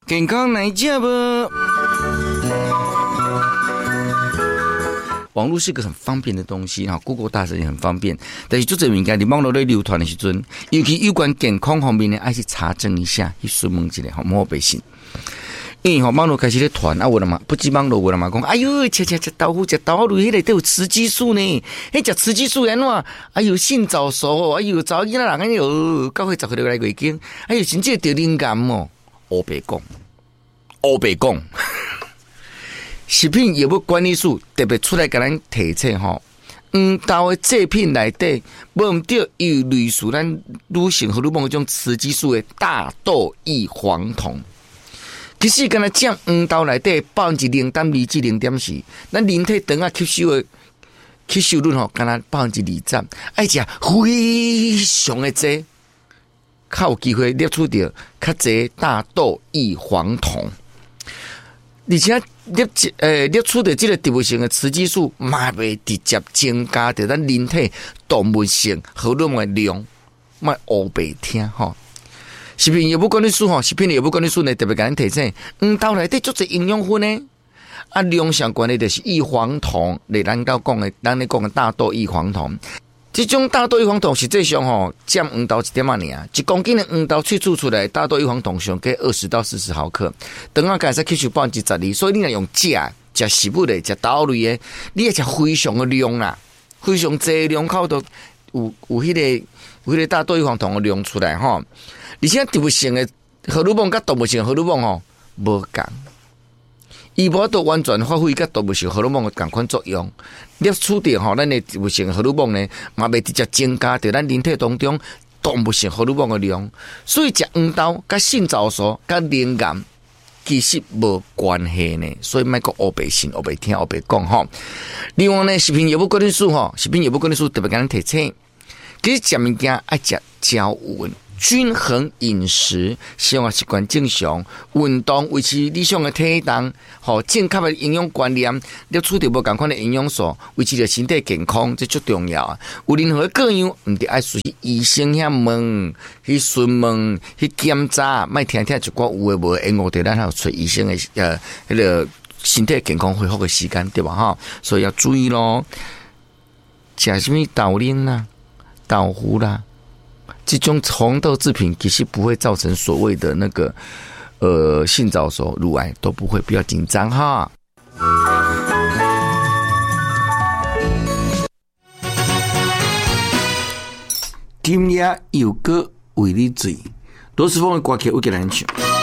健康来吃不？网络是个很方便的东西，哈 ，Google 大神也很方便。但是做这物件，你网络在流传的时阵，尤其有关健康方面呢，爱去查证一下，去询问一下，好，莫背信。因为网络开始咧传啊，我了嘛，不止网络我了嘛，讲，哎呦，吃豆腐，吃豆腐里迄个都有雌激素呢，迄食雌激素安怎？哎呦，性早熟，哎呦，早囡仔人哎呦，到10岁就来月经，哎呦，甚至得灵感哦，黑白讲。食品业务管理署特别出来给咱提醒吼，黄豆的制品内底无唔对，有类似咱女性荷尔蒙嗰种雌激素的大豆异黄酮。其实敢若占黄豆内底0.2%至0.4%，咱人体肠啊吸收率吼，敢若2%，爱食非常的多，较有机会摄取到较侪大豆异黄酮。而且摄取到这个植物性的雌激素，嘛会直接增加到咱人体动物性荷尔蒙的量，莫黑白听吼。食品业务管理署吼，食品业务管理署呢特别甲咱提醒，黄豆内底足侪营养分呢，啊量上悬的就是异黄酮，咱咧讲的大豆异黄酮。这种大豆异黄酮实际上吼占黄豆1点仔尔，1公斤的黄豆萃取出来，大豆异黄酮上计20到40毫克，肠仔介使吸收12%，所以你若用食食食物的、食豆类的，你要食非常的量啦，非常济量靠到有迄个大豆异黄酮的量出来吼，而且植物性的荷尔蒙甲动物性的荷尔蒙吼无共。伊无都完全发挥甲动物性荷尔蒙的同款作用，摄取到吼咱的植物性荷尔蒙呢，嘛袂直接增加到咱人体当中动物性荷尔蒙的量，所以食黄豆甲性早熟甲灵感其实无关系呢，所以莫讲黑白信、黑白听、黑白讲吼。另外呢，食品业务管理署特别甲咱提醒，其实食物件爱食较稳。均衡饮食，生活习惯正常，运动维持理想的体重，正确的营养观念，摄取到无同款的营养素，维持着身体健康，这最重要啊！有任何各样，唔得爱随医生遐问，去询问，去检查，莫听一寡有诶无诶，误着咱还有找医生的迄个身体健康恢复的时间，对吧？哈，所以要注意咯。食什么豆奶啦、豆腐啦。这种红豆制品其实不会造成所谓的那个性早熟、乳癌都不会，不要紧张哈。今夜有歌为你醉，罗时丰的歌曲我给咱唱。